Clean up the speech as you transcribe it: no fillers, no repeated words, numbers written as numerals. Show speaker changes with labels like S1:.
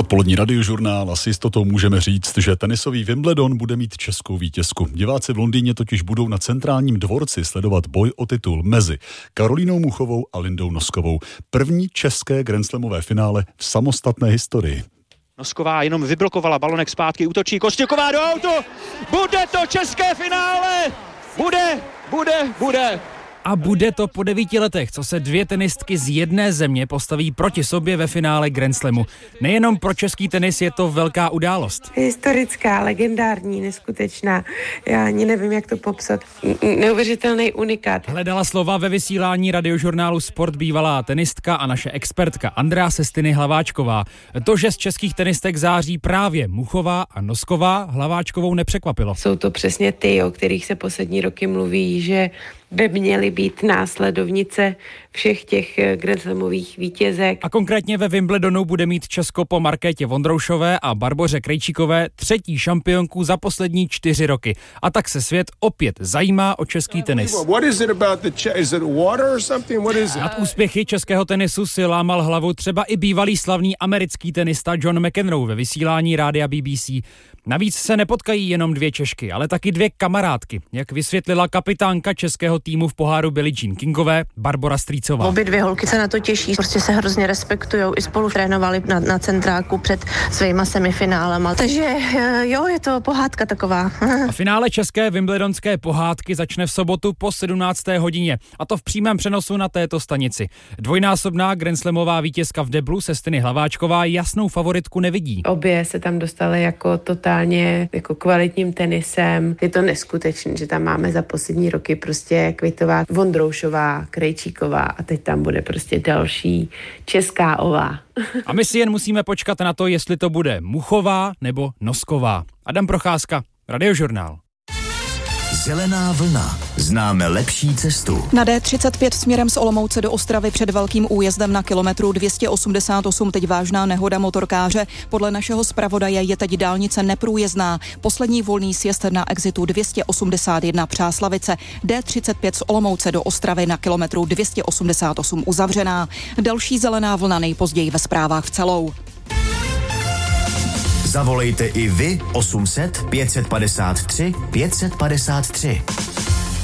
S1: Odpolední radiožurnál a s jistotou můžeme říct, že tenisový Wimbledon bude mít českou vítězku. Diváci v Londýně totiž budou na Centrálním dvorci sledovat boj o titul mezi Karolínou Muchovou a Lindou Noskovou. První české grandslamové finále v samostatné historii.
S2: Nosková jenom vyblokovala balonek zpátky, útočí Kostěková do autu. Bude to české finále! Bude!
S3: A bude to po 9 letech, co se dvě tenistky z jedné země postaví proti sobě ve finále Grand Slamu. Nejenom pro český tenis je to velká událost.
S4: Historická, legendární, neskutečná. Já ani nevím, jak to popsat. Neuvěřitelný unikát.
S3: Hledala slova ve vysílání radiožurnálu Sport bývalá tenistka a naše expertka Andrea Sestiny Hlaváčková. To, že z českých tenistek září právě Muchová a Nosková, Hlaváčkovou nepřekvapilo.
S4: Jsou to přesně ty, o kterých se poslední roky mluví, že by měly být následovnice všech těch grandslamových vítězek.
S3: A konkrétně ve Wimbledonu bude mít Česko po Markétě Vondroušové a Barboře Krejčíkové třetí šampionku za poslední 4 roky. A tak se svět opět zajímá o český tenis. Nad úspěchy českého tenisu si lámal hlavu třeba i bývalý slavný americký tenista John McEnroe ve vysílání rádia BBC. Navíc se nepotkají jenom 2 Češky, ale taky 2 kamarádky, jak vysvětlila kapitánka českého týmu v poháru Billie Jean Kingové Barbora Strýcová.
S5: Obě 2 holky se na to těší, prostě se hrozně respektujou, i spolu trénovali na centráku před svýma semifinálema. Takže jo, je to pohádka taková.
S3: A finále české wimbledonské pohádky začne v sobotu po 17. hodině, a to v přímém přenosu na této stanici. Dvojnásobná grandslamová vítězka v deblu Sestiny Hlaváčková jasnou favoritku nevidí.
S4: Obě se tam dostaly jako totálně jako kvalitním tenisem. Je to neskutečné, že tam máme za poslední roky prostě Kvitová, Vondroušová, Krejčíková a teď tam bude prostě další česká ova.
S3: A my si jen musíme počkat na to, jestli to bude Muchová nebo Nosková. Adam Procházka, Radiožurnál.
S6: Zelená vlna. Známe lepší cestu.
S7: Na D35 směrem z Olomouce do Ostravy před velkým újezdem na kilometru 288 teď vážná nehoda motorkáře. Podle našeho zpravodaje je teď dálnice neprůjezdná. Poslední volný sjezd na exitu 281 Přáslavice. D35 z Olomouce do Ostravy na kilometru 288 uzavřená. Další zelená vlna nejpozději ve zprávách v Celou.
S6: Zavolejte i vy 800 553 553.